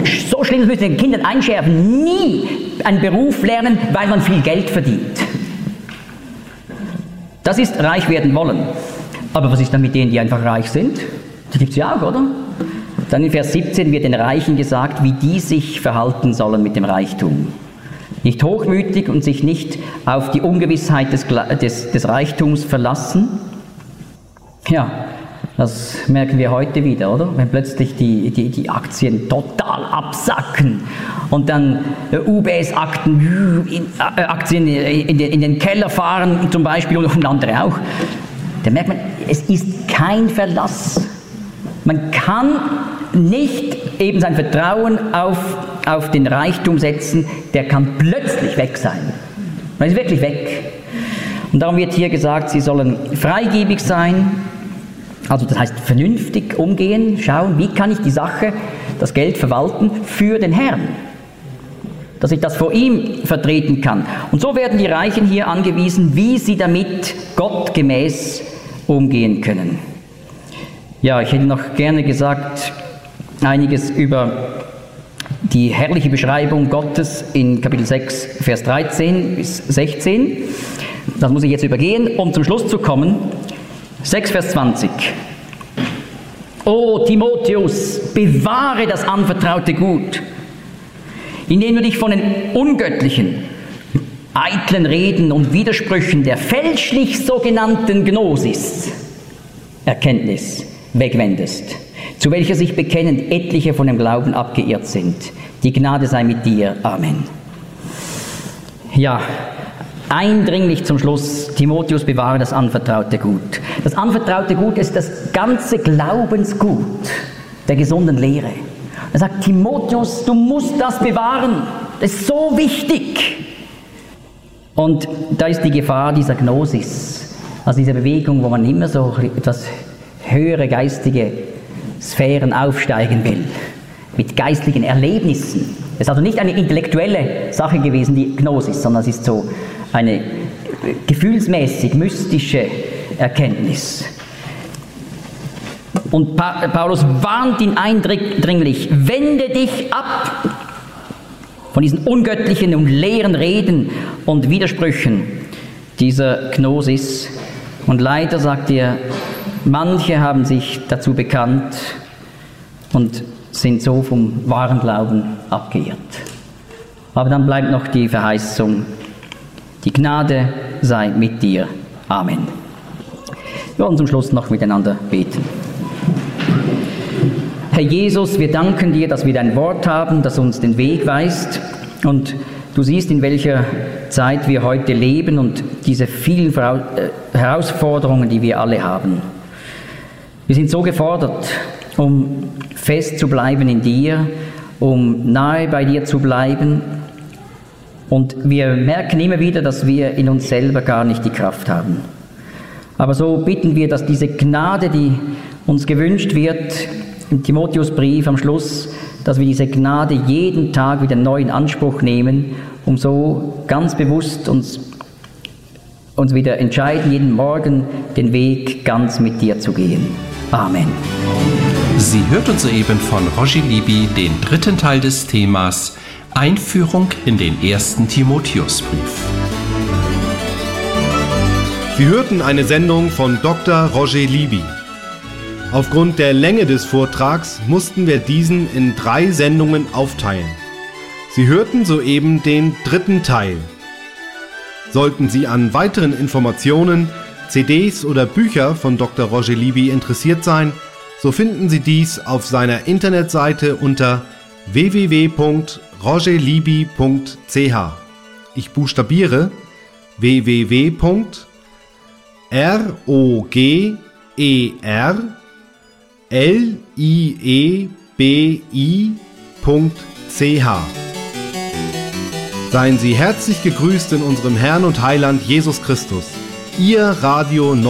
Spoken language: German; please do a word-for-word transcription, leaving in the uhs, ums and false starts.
so schlimm, das müssen wir den Kindern einschärfen, nie einen Beruf lernen, weil man viel Geld verdient. Das ist reich werden wollen. Aber was ist dann mit denen, die einfach reich sind? Die gibt es ja auch, oder? Dann in Vers siebzehn wird den Reichen gesagt, wie die sich verhalten sollen mit dem Reichtum. Nicht hochmütig und sich nicht auf die Ungewissheit des, des, des Reichtums verlassen. Ja, das merken wir heute wieder, oder? Wenn plötzlich die, die, die Aktien total absacken und dann äh, U B S-Akten, äh, Aktien in den, in den Keller fahren zum Beispiel und andere auch. Da merkt man, es ist kein Verlass. Man kann nicht eben sein Vertrauen auf, auf den Reichtum setzen, der kann plötzlich weg sein. Man ist wirklich weg. Und darum wird hier gesagt, sie sollen freigebig sein, also das heißt vernünftig umgehen, schauen, wie kann ich die Sache, das Geld verwalten für den Herrn, dass ich das vor ihm vertreten kann. Und so werden die Reichen hier angewiesen, wie sie damit gottgemäß umgehen können. Ja, ich hätte noch gerne gesagt, einiges über die herrliche Beschreibung Gottes in Kapitel sechs, Vers dreizehn bis sechzehn. Das muss ich jetzt übergehen, um zum Schluss zu kommen. sechs, Vers zwanzig. O Timotheus, bewahre das anvertraute Gut, indem du dich von den ungöttlichen, eitlen Reden und Widersprüchen der fälschlich sogenannten Gnosis, Erkenntnis, wegwendest, zu welcher sich bekennend etliche von dem Glauben abgeirrt sind. Die Gnade sei mit dir. Amen. Ja, eindringlich zum Schluss, Timotheus, bewahre das anvertraute Gut. Das anvertraute Gut ist das ganze Glaubensgut der gesunden Lehre. Er sagt, Timotheus, du musst das bewahren. Das ist so wichtig. Und da ist die Gefahr dieser Gnosis, also dieser Bewegung, wo man immer so etwas höhere geistige Sphären aufsteigen will, mit geistlichen Erlebnissen. Es ist also nicht eine intellektuelle Sache gewesen, die Gnosis, sondern es ist so eine gefühlsmäßig mystische Erkenntnis. Und pa- Paulus warnt ihn eindringlich, wende dich ab von diesen ungöttlichen und leeren Reden und Widersprüchen dieser Gnosis. Und leider, sagt er, manche haben sich dazu bekannt und sind so vom wahren Glauben abgeirrt. Aber dann bleibt noch die Verheißung, die Gnade sei mit dir. Amen. Wir wollen zum Schluss noch miteinander beten. Herr Jesus, wir danken dir, dass wir dein Wort haben, das uns den Weg weist. Und du siehst, in welcher Zeit wir heute leben und diese vielen Herausforderungen, die wir alle haben. Wir sind so gefordert, um fest zu bleiben in dir, um nahe bei dir zu bleiben. Und wir merken immer wieder, dass wir in uns selber gar nicht die Kraft haben. Aber so bitten wir, dass diese Gnade, die uns gewünscht wird, im Timotheusbrief am Schluss, dass wir diese Gnade jeden Tag wieder neu in Anspruch nehmen, um so ganz bewusst uns, uns wieder entscheiden, jeden Morgen den Weg ganz mit dir zu gehen. Amen. Sie hörten soeben von Roger Libby den dritten Teil des Themas Einführung in den ersten Timotheusbrief. Sie hörten eine Sendung von Doktor Roger Libby. Aufgrund der Länge des Vortrags mussten wir diesen in drei Sendungen aufteilen. Sie hörten soeben den dritten Teil. Sollten Sie an weiteren Informationen, C Ds oder Bücher von Doktor Roger Libby interessiert sein, so finden Sie dies auf seiner Internetseite unter w w w punkt roger libby punkt c h. Ich buchstabiere w w w punkt roger libby punkt c h. Seien Sie herzlich gegrüßt in unserem Herrn und Heiland Jesus Christus. Ihr Radio